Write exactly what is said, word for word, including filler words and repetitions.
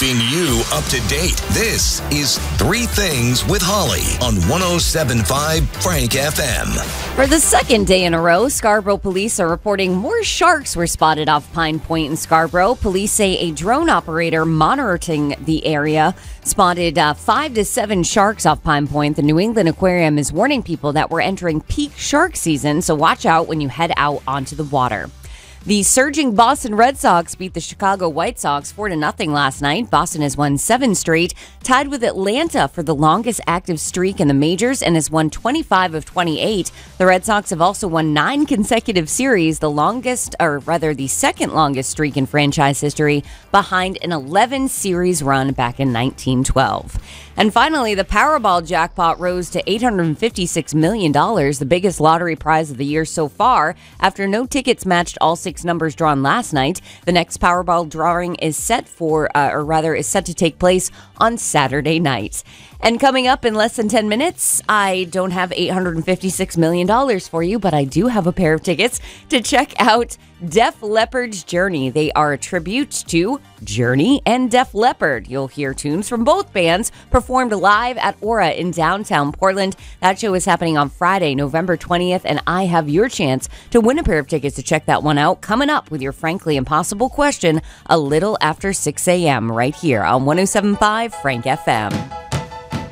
keeping you up to date. This is Three Things with Holly on one oh seven point five Frank F M. For the second day in a row, Scarborough police are reporting more sharks were spotted off Pine Point in Scarborough. Police say a drone operator monitoring the area spotted uh, five to seven sharks off Pine Point. The New England Aquarium is warning people that we're entering peak shark season, so watch out when you head out onto the water. The surging Boston Red Sox beat the Chicago White Sox four to nothing last night. Boston has won seven straight, tied with Atlanta for the longest active streak in the majors, and has won twenty-five of twenty-eight. The Red Sox have also won nine consecutive series, the longest, or rather the second longest streak in franchise history, behind an eleven series run back in nineteen twelve. And finally, the Powerball jackpot rose to eight hundred fifty-six million dollars, the biggest lottery prize of the year so far, after no tickets matched all six numbers drawn last night. The next Powerball drawing is set for, uh, or rather, is set to take place on Saturday night. And coming up in less than ten minutes, I don't have eight hundred fifty-six million dollars for you, but I do have a pair of tickets to check out Def Leppard's Journey. They are a tribute to Journey and Def Leppard. You'll hear tunes from both bands performed live at Aura in downtown Portland. That show is happening on Friday, November twentieth, and I have your chance to win a pair of tickets to check that one out coming up with your Frankly Impossible question a little after six a.m. right here on one oh seven point five Frank F M.